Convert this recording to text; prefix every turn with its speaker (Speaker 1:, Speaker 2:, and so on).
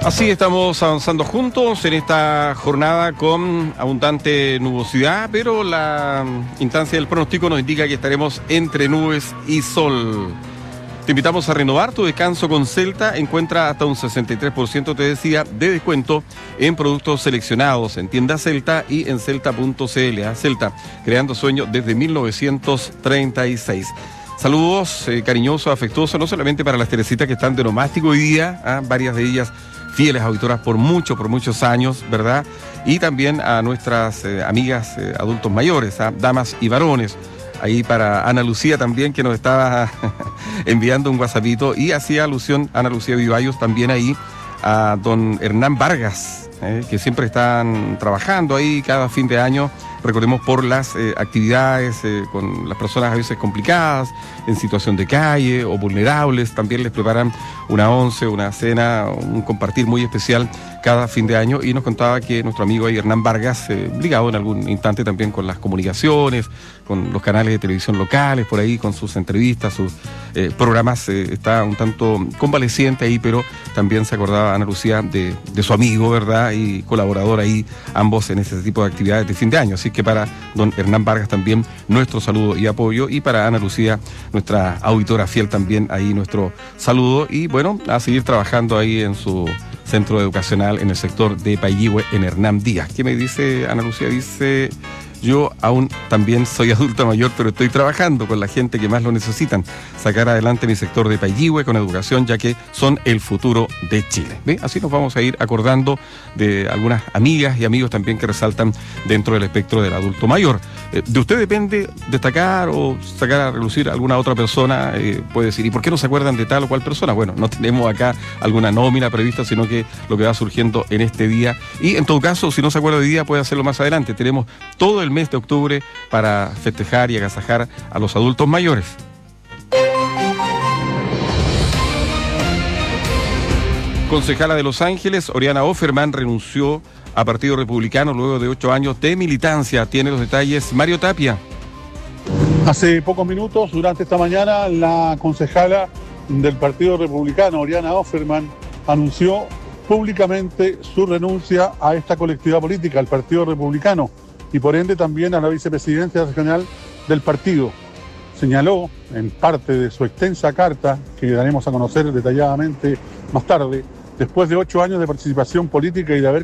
Speaker 1: Así estamos avanzando juntos en esta jornada con abundante nubosidad, pero la instancia del pronóstico nos indica que estaremos entre nubes y sol. Te invitamos a renovar tu descanso con Celta. Encuentra hasta un 63%, te decía, de descuento en productos seleccionados en tienda Celta y en celta.cl. Celta, creando sueños desde 1936. Saludos cariñosos, afectuosos, no solamente para las Teresitas que están de nomástico hoy día, varias de ellas fieles auditoras por muchos años, ¿verdad? Y también a nuestras amigas adultos mayores, damas y varones. Ahí para Ana Lucía también, que nos estaba enviando un WhatsAppito, y hacía alusión Ana Lucía Vivallos también ahí a don Hernán Vargas, que siempre están trabajando ahí cada fin de año, recordemos, por las actividades con las personas a veces complicadas, en situación de calle o vulnerables. También les preparan una once, una cena, un compartir muy especial cada fin de año, y nos contaba que nuestro amigo ahí Hernán Vargas, ligado en algún instante también con las comunicaciones, con los canales de televisión locales, por ahí con sus entrevistas, sus programas, está un tanto convaleciente ahí, pero también se acordaba Ana Lucía de su amigo, ¿verdad? Y colaborador ahí, ambos en ese tipo de actividades de fin de año. Así que para don Hernán Vargas también nuestro saludo y apoyo, y para Ana Lucía, nuestra auditora fiel, también ahí nuestro saludo, y bueno, a seguir trabajando ahí en su centro educacional en el sector de Payihue, en Hernán Díaz. ¿Qué me dice Ana Lucía? Dice: yo aún también soy adulta mayor, pero estoy trabajando con la gente que más lo necesitan, sacar adelante mi sector de Payihue con educación, ya que son el futuro de Chile. ¿Ve? Así nos vamos a ir acordando de algunas amigas y amigos también que resaltan dentro del espectro del adulto mayor. De usted depende destacar o sacar a relucir a alguna otra persona. Puede decir, ¿y por qué no se acuerdan de tal o cual persona? Bueno, no tenemos acá alguna nómina prevista, sino que lo que va surgiendo en este día. Y en todo caso, si no se acuerda de día, puede hacerlo más adelante. Tenemos todo el mes de octubre para festejar y agasajar a los adultos mayores. Concejala de Los Ángeles, Oriana Offerman, renunció a Partido Republicano luego de 8 años de militancia. Tiene los detalles Mario Tapia.
Speaker 2: Hace pocos minutos, durante esta mañana, la concejala del Partido Republicano, Oriana Offerman, anunció públicamente su renuncia a esta colectividad política, al Partido Republicano, y por ende también a la vicepresidencia regional del partido. Señaló, en parte de su extensa carta, que daremos a conocer detalladamente más tarde, después de 8 años de participación política y de haber